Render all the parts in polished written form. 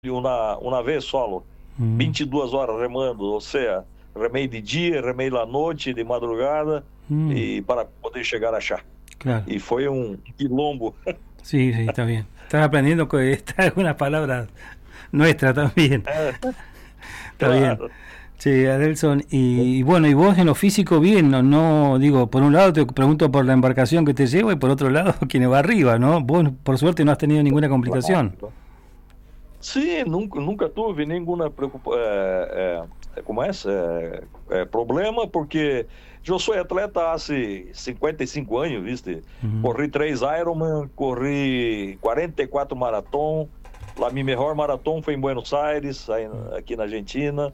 uma vez solo, 22 horas remando, ou seja, remei de dia, remei à noite, de madrugada, y para poder llegar allá. Claro. Y fue un quilombo. Sí, sí, está bien. Estás aprendiendo algunas palabras nuestras también. Está bien. Claro. Sí, Adelson, y bueno, y vos en lo físico bien, no digo, por un lado te pregunto por la embarcación que te lleva y por otro lado quién va arriba, ¿no? Vos por suerte no has tenido ninguna complicación. Claro. Sim, nunca tive nenhuma como é, problema, porque eu sou atleta há 55 anos, viste? Corri 3 Ironman, corri 44 maratons, a minha melhor maratona foi em Buenos Aires, aqui na Argentina,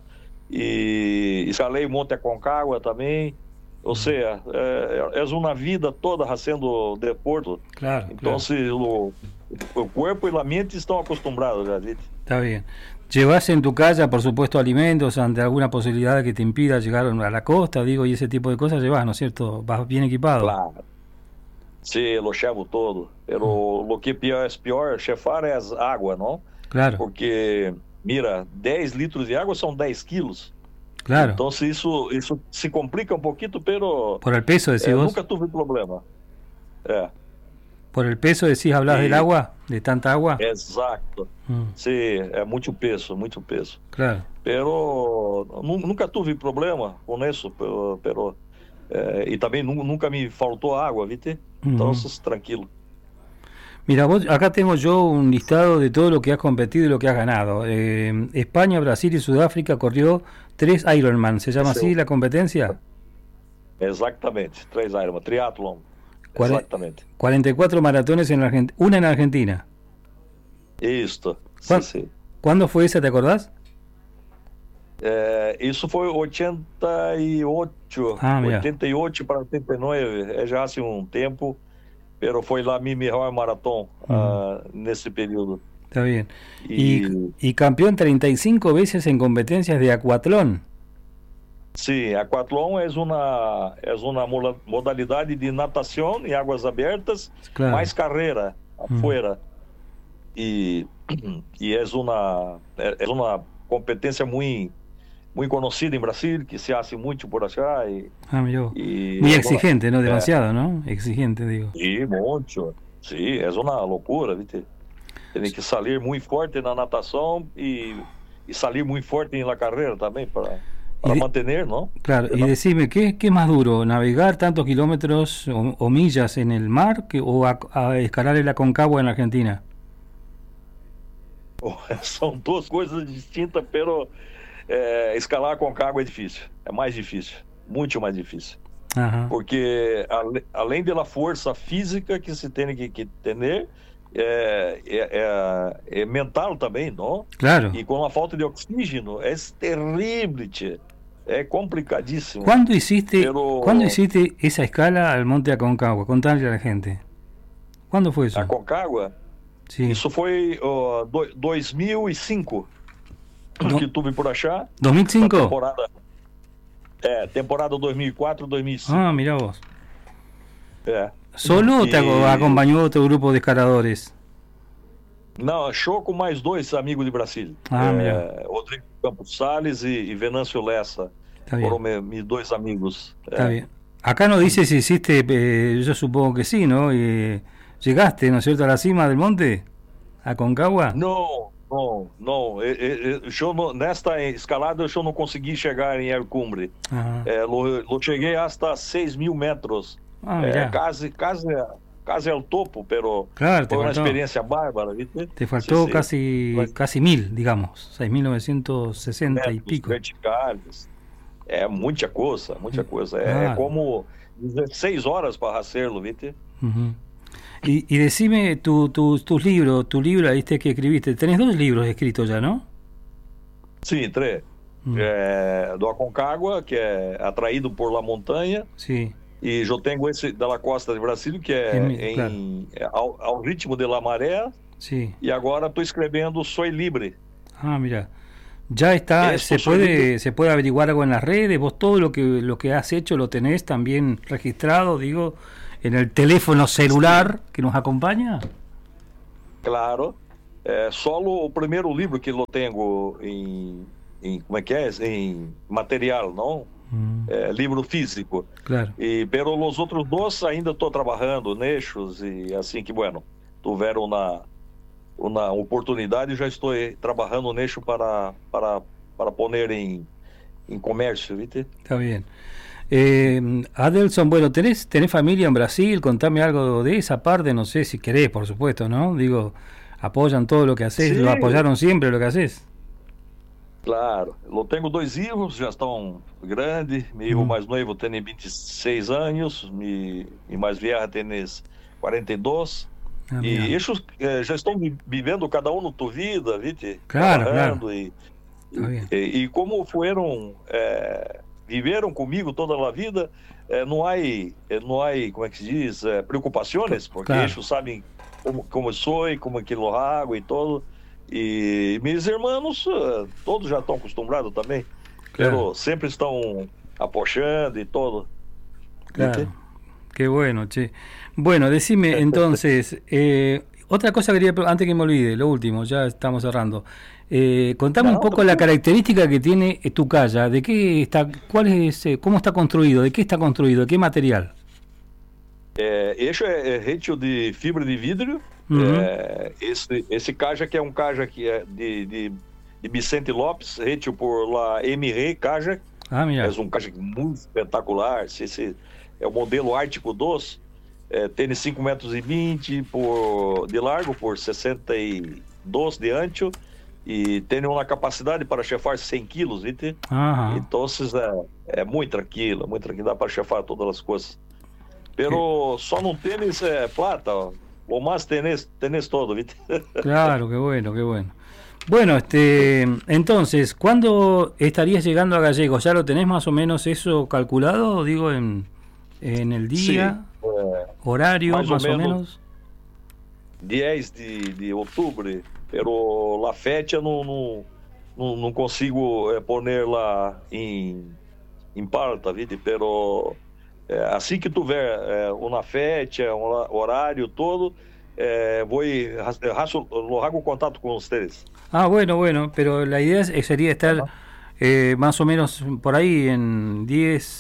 e escalei o Monte Aconcagua também. Ou seja, é uma vida toda fazendo deporte. Claro, Então, claro. o cuerpo y la mente están acostumbrados ya, ¿viste? Está bien. ¿Llevas en tu casa, por supuesto, alimentos ante alguna posibilidad que te impida llegar a la costa, digo, y ese tipo de cosas llevas, ¿no es cierto? Vas bien equipado. Claro. Sí, lo llevo todo. Pero lo que es peor, chefar es agua, ¿no? Claro. Porque, mira, 10 litros de agua son 10 kilos. Claro. Entonces eso se complica un poquito, pero... ¿Por el peso decís vos? Nunca tuve problema. ¿Por el peso decís, hablas del agua? ¿De tanta agua? Exacto. Sí, é muito peso, muito peso. Claro. Pero nunca tuve problema com isso, pero e também nunca me faltou água, ¿viste? Entonces, tranquilo. Mira, vos, acá tengo yo un listado de todo lo que has competido y lo que has ganado. España, Brasil y Sudáfrica corrió 3 Ironman. ¿Se llama así la competencia? Exactamente, 3 Ironman, triatlón. Exactamente. 44 maratones en Argentina, una en Argentina. Esto, sí. ¿Cuándo fue esa, te acordás? Isso foi 88, 88 para 89, já hace um tempo, pero foi lá minha melhor maratona nesse período. Está bien. Y campeón 35 veces en competencias de acuatlón. Sim, aquatlon é uma modalidade de natação em águas abertas, claro, mais carreira afuera. E é uma competência muito conhecida em Brasil, que se hace muito por allá. Muy exigente, ¿no? Demasiado, ¿no? Exigente, digo. Sí, mucho. Sí, es una locura, ¿viste? Tem que salir muito forte na natação e salir muito forte na carreira também para mantener, ¿no? Claro, y decime, ¿qué es más duro? ¿Navegar tantos kilómetros o millas en el mar o a escalar el Aconcagua en la Argentina? São duas coisas distintas, pero escalar Aconcagua é difícil, é mais difícil, muito mais difícil. Porque além da força física que se tem que ter, é mental também, não? Claro. E com a falta de oxígeno é terrível, tchê. É complicadísimo. ¿Cuándo hiciste esa escala al Monte Aconcagua? Contale a la gente. ¿Cuándo fue eso? Aconcagua? Sí. Isso foi 2005 que tuve por achar. 2005? Temporada 2004, 2005. Ah, mirá vos. ¿Solo o te acompañó otro grupo de escaladores? Não, show com mais 2 amigos de Brasil. Rodrigo Campos Salles e Venâncio Lessa. Foram mis 2 amigos. Está bien. Acá no dice si hiciste, yo supongo que sí, ¿no? ¿Llegaste, ¿no es cierto, a la cima del monte? ¿A Aconcagua? Não. Nesta escalada eu não consegui chegar em El Cumbre. Eu cheguei hasta 6.000 metros. Casi al topo, pero claro, fue una experiencia bárbara, ¿viste? Te faltó casi 1.000, digamos, 6.960 y pico. Verticales. Mucha cosa. É como 16 horas para hacerlo, ¿viste? Y decime tu libro, viste que escribiste. Tenés 2 libros escritos ya, ¿no? Sí, 3. Do Aconcagua, que é Atraído por la Montanha. Sí. E eu tenho esse da La Costa de Brasil, que é ao ritmo de la maré. Sí. E agora estou escrevendo Soy Libre. Ah, mira. Ya está, se puede averiguar algo en las redes. Vos todo lo que has hecho lo tenés también registrado, digo, en el teléfono celular que nos acompaña. Claro. solo o primeiro livro que eu tenho em como é que é? Em material, não? Livro físico. Claro. Pero os outros dois ainda estou trabalhando nexos e assim que, bueno, tiveram uma oportunidade e já estou trabalhando nexo para poner em comércio, ¿viste? Está bien. Adelson, bueno, ¿tenés familia en Brasil? Contame algo de esa parte, no sé si querés, por supuesto, ¿no? Digo, ¿apoyan todo lo que haces? Sí. ¿Lo apoyaron siempre lo que haces? Claro, eu tenho 2 filhos, já estão grandes. Meu filho mais novo tem 26 anos, minha mais velha tem 42. E eles já estão vivendo cada um na sua vida, ¿viste? Claro, claro. E como foram, viveram comigo toda a vida, não há, como é que se diz, preocupações, porque claro. Eles sabem como sou, como que eu hago e todo. E meus irmãos, todos já estão acostumados também. Claro. Sempre estão apoyando y todo. Claro. ¿Viste? Qué bueno, che. Bueno, decime entonces, otra cosa quería, antes que me olvide, lo último, ya estamos cerrando. Contame un poco la característica que tiene tu kayak, de qué está, cuál es, cómo está construido, de qué está construido, de qué material. Esse é hecho de fibra de vidro. Esse kayak é kayak que é de Vicente Lopes, hecho por la MR Kayak. Mira. É kayak muito espetacular. Esse é o modelo Ártico 2. Tem 5,20 metros de largo por 62 de ancho e tem uma capacidade para chefar 100 quilos, ¿viste? Então é muito tranquilo, dá para chefar todas as coisas. Pero só no tênis plata, o más tenés todo, ¿viste? Claro, qué bueno, qué bueno. Bueno, entonces, ¿cuándo estarías llegando a Gallegos? ¿Ya lo tenés más o menos eso calculado, digo, en el día? Sí, horario, más o menos? 10 de outubro, pero la fecha não consigo ponerla em pauta, ¿viste? Pero assim que tiver uma fecha, horário todo, lo hago contato con ustedes. Bueno, pero la idea sería estar más o menos por ahí en 10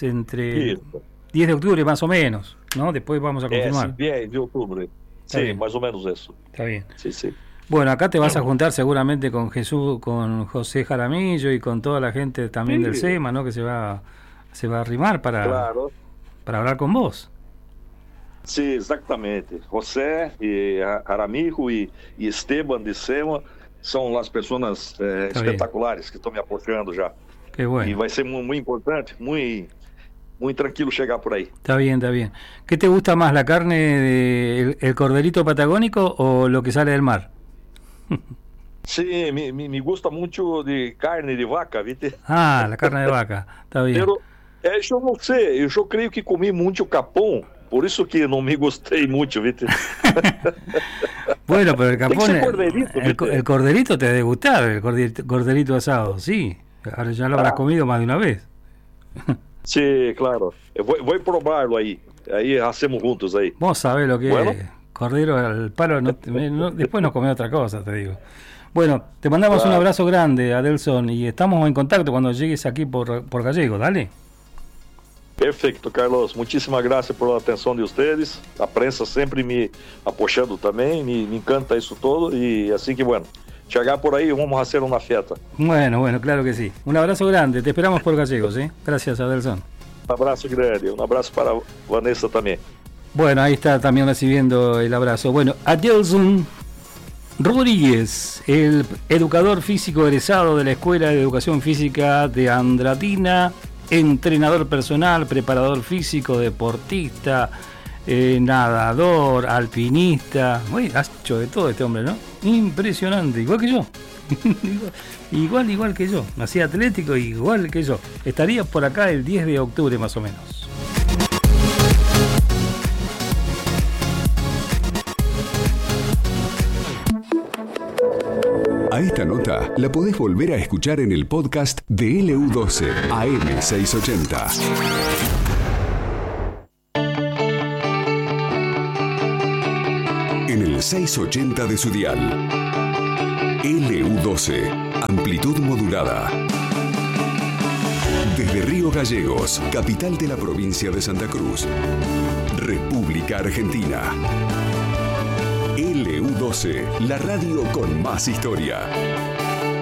de octubre más o menos, ¿no? Después vamos a confirmar. 10 de octubre, sí, más o menos eso. Está bien. Sí. Bueno, acá te vas a juntar seguramente con con José Jaramillo y con toda la gente también del SEMA, ¿no? Que se va a arrimar para hablar con vos. Sí, exactamente. José y Jaramillo y Esteban de SEMA son las personas espectaculares que están me apoyando ya. Qué bueno. Y va a ser muy importante, muy tranquilo llegar por ahí. Está bien. ¿Qué te gusta más, la carne el corderito patagónico o lo que sale del mar? Sí, me gusta mucho de carne de vaca, ¿viste? La carne de vaca, está bien. Pero yo no sé, yo creo que comí mucho capón, por eso que no me gustei mucho, ¿viste? Bueno, pero el capón, el corderito te debe gustar, el corderito asado, sí. Ahora ya lo habrás comido más de una vez. Sí, claro. Voy a probarlo ahí hacemos juntos ahí. Vos sabés lo que es cordero al palo, después nos comemos otra cosa, te digo. Bueno, te mandamos un abrazo grande, Adelson, y estamos en contacto cuando llegues aquí por Gallegos, dale. Perfeito, Carlos. Muchísimas gracias por la atención de ustedes. La prensa siempre me apoyando también. Me encanta eso todo. Y así que, bueno, llegar por ahí vamos a hacer una fiesta. Bueno, claro que sí. Un abrazo grande. Te esperamos por Gallegos, ¿eh? Gracias, Adelson. Un abrazo grande. Un abrazo para Vanessa también. Bueno, ahí está también recibiendo el abrazo. Bueno, Adelson Rodríguez, el educador físico egresado de la Escuela de Educación Física de Andradina, entrenador personal, preparador físico, deportista, nadador, alpinista. Has hecho de todo este hombre, ¿no? Impresionante, igual que yo. igual que yo. Nací atlético igual que yo. Estaría por acá el 10 de octubre más o menos. A esta nota la podés volver a escuchar en el podcast de LU12 AM680. En el 680 de su dial. LU12, amplitud modulada. Desde Río Gallegos, capital de la provincia de Santa Cruz, República Argentina. LU12, la radio con más historia.